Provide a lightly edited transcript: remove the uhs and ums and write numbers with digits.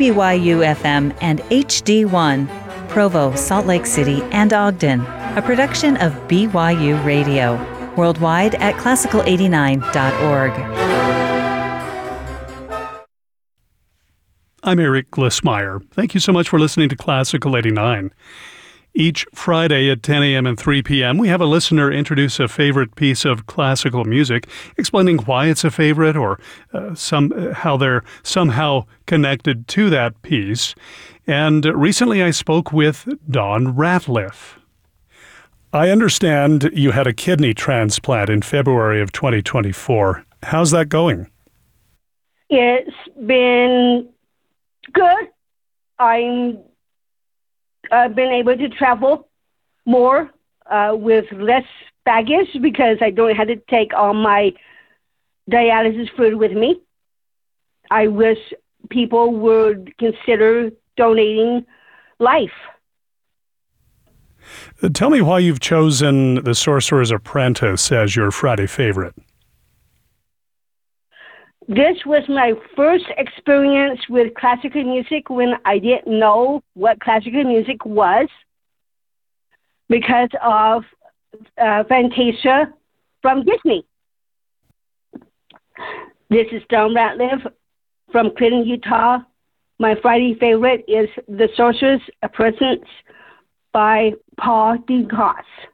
KBYU FM and HD1, Provo, Salt Lake City, and Ogden, a production of BYU Radio, worldwide at classical89.org. I'm Eric Glissmeyer. Thank you so much for listening to Classical 89. Each Friday at 10 a.m. and 3 p.m., we have a listener introduce a favorite piece of classical music, explaining why it's a favorite or how they're somehow connected to that piece. And recently I spoke with Don Ratliff. I understand you had a kidney transplant in February of 2024. How's that going? It's been good. I've been able to travel more with less baggage because I don't have to take all my dialysis fluid with me. I wish people would consider donating life. Tell me why you've chosen The Sorcerer's Apprentice as your Friday favorite. This was my first experience with classical music when I didn't know what classical music was because of Fantasia from Disney. This is Don Ratliff from Clinton, Utah. My Friday favorite is The Sorcerer's Apprentice by Paul Dukas.